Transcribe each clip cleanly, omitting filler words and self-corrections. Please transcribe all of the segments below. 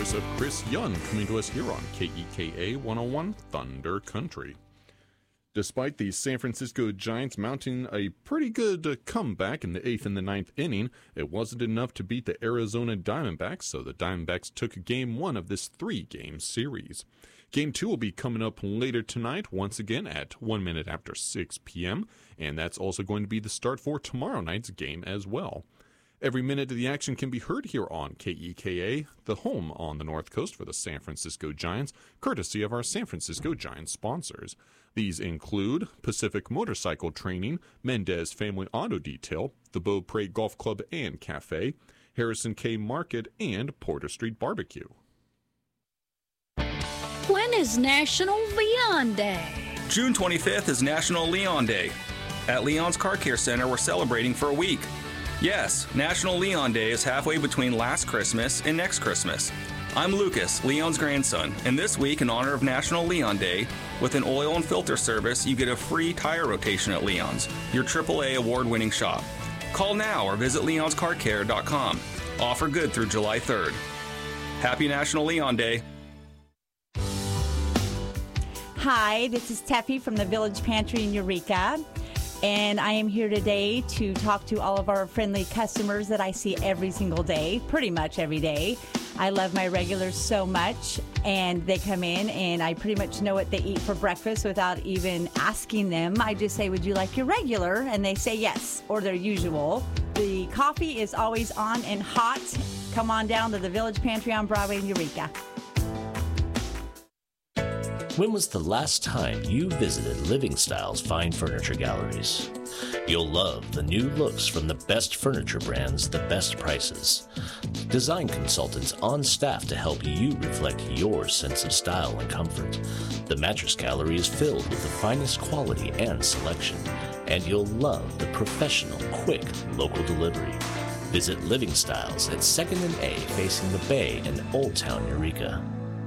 voice of Chris Young, coming to us here on KEKA 101 Thunder Country. Despite the San Francisco Giants mounting a pretty good comeback in the 8th and the 9th inning, it wasn't enough to beat the Arizona Diamondbacks, so the Diamondbacks took Game 1 of this 3-game series. Game 2 will be coming up later tonight, once again at 1 minute after 6 p.m., and that's also going to be the start for tomorrow night's game as well. Every minute of the action can be heard here on KEKA, the home on the North Coast for the San Francisco Giants, courtesy of our San Francisco Giants sponsors. These include Pacific Motorcycle Training, Mendez Family Auto Detail, the Beaupre Golf Club and Cafe, Harrison K Market, and Porter Street Barbecue. When is National Leon Day? June 25th is National Leon Day. At Leon's Car Care Center, we're celebrating for a week. Yes, National Leon Day is halfway between last Christmas and next Christmas. I'm Lucas, Leon's grandson, and this week, in honor of National Leon Day, with an oil and filter service, you get a free tire rotation at Leon's, your AAA award-winning shop. Call now or visit leonscarcare.com. Offer good through July 3rd. Happy National Leon Day. Hi, this is Teffy from the Village Pantry in Eureka. And I am here today to talk to all of our friendly customers that I see every single day, pretty much every day. I love my regulars so much, and they come in and I pretty much know what they eat for breakfast without even asking them. I just say, would you like your regular? And they say yes, or their usual. The coffee is always on and hot. Come on down to the Village Pantry on Broadway in Eureka. When was the last time you visited Living Styles Fine Furniture Galleries? You'll love the new looks from the best furniture brands, the best prices. Design consultants on staff to help you reflect your sense of style and comfort. The Mattress Gallery is filled with the finest quality and selection, and you'll love the professional, quick, local delivery. Visit Living Styles at 2nd and A facing the Bay in Old Town, Eureka.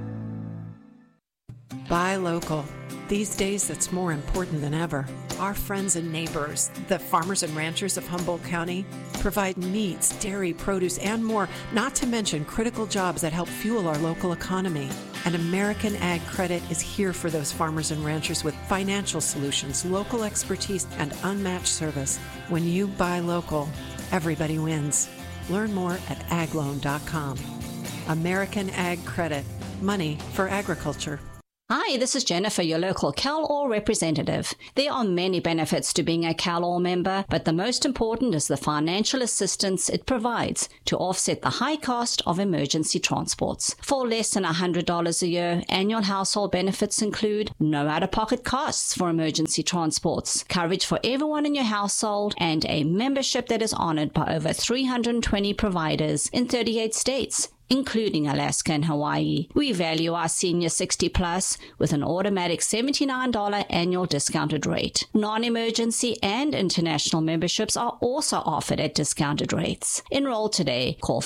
Buy local. These days, it's more important than ever. Our friends and neighbors, the farmers and ranchers of Humboldt County, provide meats, dairy, produce, and more, not to mention critical jobs that help fuel our local economy. And American Ag Credit is here for those farmers and ranchers with financial solutions, local expertise, and unmatched service. When you buy local, everybody wins. Learn more at agloan.com. American Ag Credit. Money for agriculture. Hi, this is Jennifer, your local CalOil representative. There are many benefits to being a CalOil member, but the most important is the financial assistance it provides to offset the high cost of emergency transports. For less than $100 a year, annual household benefits include no out-of-pocket costs for emergency transports, coverage for everyone in your household, and a membership that is honored by over 320 providers in 38 states, including Alaska and Hawaii. We value our senior 60 plus with an automatic $79 annual discounted rate. Non-emergency and international memberships are also offered at discounted rates. Enroll today. Call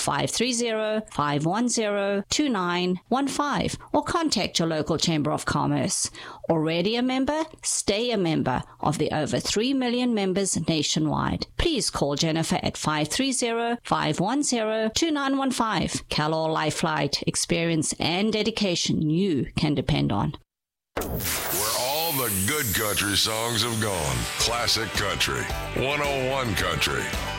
530-510-2915 or contact your local Chamber of Commerce. Already a member? Stay a member of the over 3 million members nationwide. Please call Jennifer at 530-510-2915. CalOil Life Flight, experience and dedication you can depend on. Where all the good country songs have gone. Classic Country. 101 Country.